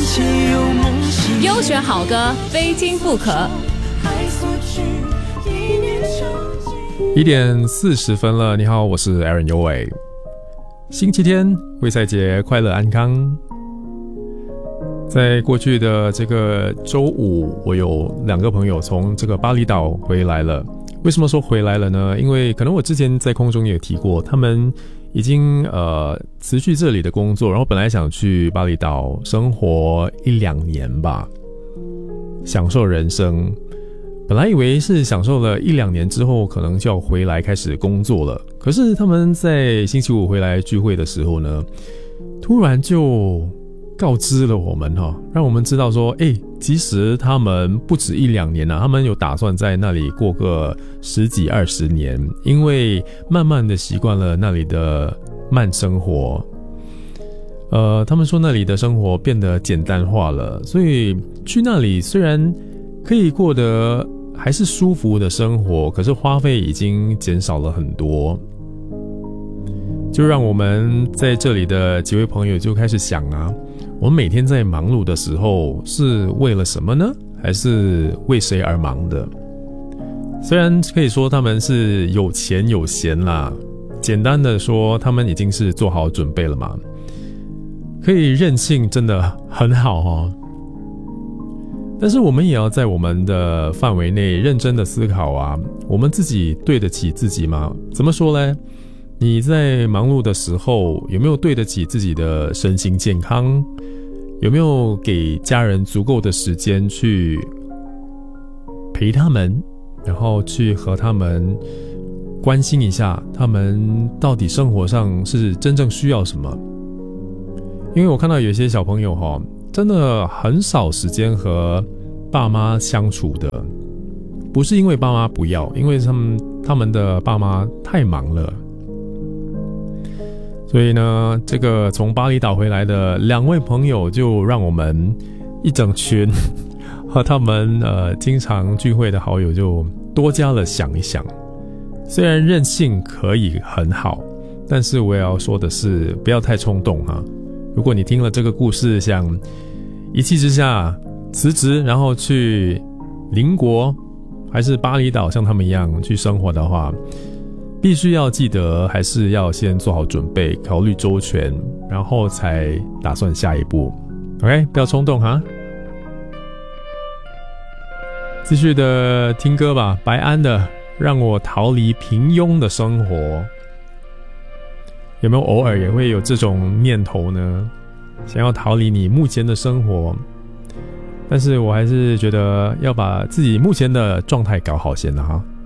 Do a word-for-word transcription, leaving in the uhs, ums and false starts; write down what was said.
优选好歌，非听不可。 一点四十分了，你好，我是 Aaron 尤伟。星期天，卫赛节快乐安康。在过去的这个周五，我有两个朋友从这个巴厘岛回来了。为什么说回来了呢？因为可能我之前在空中也提过，他们已经呃辞去这里的工作，然后本来想去巴厘岛生活一两年吧，享受人生。本来以为是享受了一两年之后，可能就要回来开始工作了。可是他们在星期五回来聚会的时候呢，突然就告知了我们哈，让我们知道说，哎，其实他们不止一两年啊，他们有打算在那里过个十几二十年，因为慢慢的习惯了那里的慢生活。呃，他们说那里的生活变得简单化了，所以去那里虽然可以过得还是舒服的生活，可是花费已经减少了很多。就让我们在这里的几位朋友就开始想啊，我们每天在忙碌的时候是为了什么呢？还是为谁而忙的？虽然可以说他们是有钱有闲啦，简单的说他们已经是做好准备了嘛，可以任性真的很好哦。但是我们也要在我们的范围内认真的思考啊，我们自己对得起自己吗？怎么说呢？你在忙碌的时候，有没有对得起自己的身心健康？有没有给家人足够的时间去陪他们，然后去和他们关心一下他们到底生活上是真正需要什么？因为我看到有些小朋友齁，真的很少时间和爸妈相处的，不是因为爸妈不要，因为他们他们的爸妈太忙了。所以呢，这个从巴厘岛回来的两位朋友就让我们一整群和他们呃经常聚会的好友就多加了想一想。虽然任性可以很好，但是我也要说的是，不要太冲动哈。如果你听了这个故事，想一气之下辞职，然后去邻国还是巴厘岛像他们一样去生活的话，必须要记得还是要先做好准备，考虑周全，然后才打算下一步。 OK， 不要冲动哈。继续的听歌吧，白安的让我逃离平庸的生活。有没有偶尔也会有这种念头呢？想要逃离你目前的生活，但是我还是觉得要把自己目前的状态搞好先的哈。